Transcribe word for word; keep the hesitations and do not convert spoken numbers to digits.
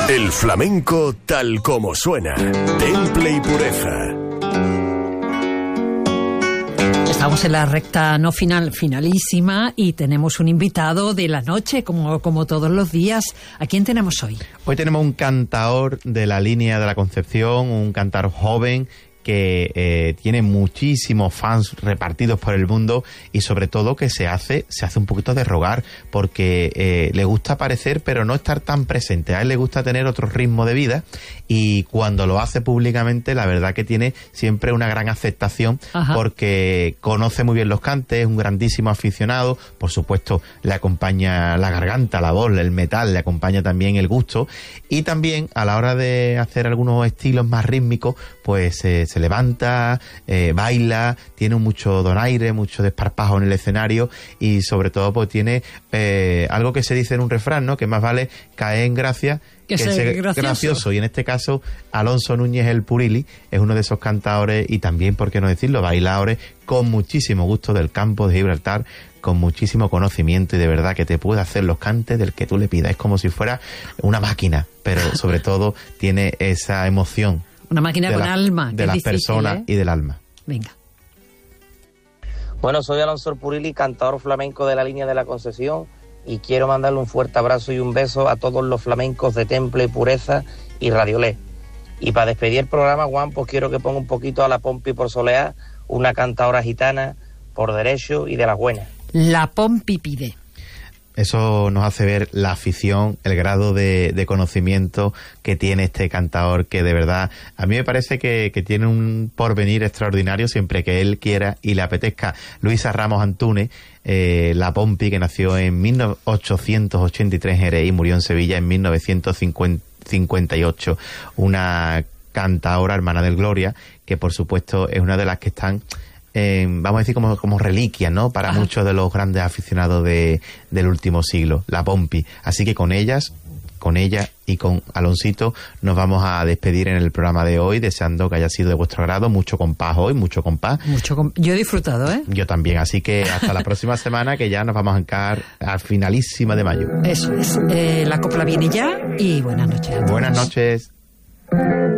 El flamenco tal como suena. Temple y pureza. Estamos en la recta no final, finalísima, y tenemos un invitado de la noche, como, como todos los días. ¿A quién tenemos hoy? Hoy tenemos un cantaor de la línea de la Concepción, un cantaor joven que eh, tiene muchísimos fans repartidos por el mundo y sobre todo que se hace se hace un poquito de rogar porque eh, le gusta aparecer pero no estar tan presente. A él le gusta tener otro ritmo de vida y cuando lo hace públicamente la verdad que tiene siempre una gran aceptación. Ajá. Porque conoce muy bien los cantes, es un grandísimo aficionado, por supuesto le acompaña la garganta, la voz, el metal, le acompaña también el gusto y también a la hora de hacer algunos estilos más rítmicos pues eh, se levanta, eh, baila, tiene mucho donaire, mucho desparpajo en el escenario y sobre todo pues tiene eh, algo que se dice en un refrán, ¿no? Que más vale caer en gracia que, que ser gracioso. gracioso. Y en este caso Alonso Núñez el Purili es uno de esos cantadores y también, por qué no decirlo, bailadores con muchísimo gusto del campo de Gibraltar, con muchísimo conocimiento y de verdad que te puede hacer los cantes del que tú le pidas. Es como si fuera una máquina, pero sobre todo tiene esa emoción. Una máquina con la, alma. De las personas ¿eh? Y del alma. Venga. Bueno, soy Alonso Purili, cantador flamenco de la línea de la Concepción y quiero mandarle un fuerte abrazo y un beso a todos los flamencos de Temple, Pureza y Radiolé. Y para despedir el programa, Juan, pues quiero que ponga un poquito a la Pompi por Soleá, una cantadora gitana por derecho y de las buenas. La Pompi pide. Eso nos hace ver la afición, el grado de, de conocimiento que tiene este cantador, que de verdad a mí me parece que, que tiene un porvenir extraordinario siempre que él quiera y le apetezca. Luisa Ramos Antúnez, eh, la Pompi, que nació en mil ochocientos ochenta y tres en Jerez y murió en Sevilla en mil novecientos cincuenta y ocho. Una cantadora hermana del Gloria, que por supuesto es una de las que están... Eh, vamos a decir como, como reliquia, ¿no? Para Ajá. muchos de los grandes aficionados de, del último siglo, la Pompi. Así que con ellas, con ella y con Alonsito nos vamos a despedir en el programa de hoy, deseando que haya sido de vuestro agrado, mucho compás hoy, mucho compás. Mucho comp- Yo he disfrutado, ¿eh? Yo también, así que hasta la próxima semana, que ya nos vamos a encarar a finalísima de mayo. Eso es. Eh, la copla viene ya y buenas noches a todos. Buenas noches.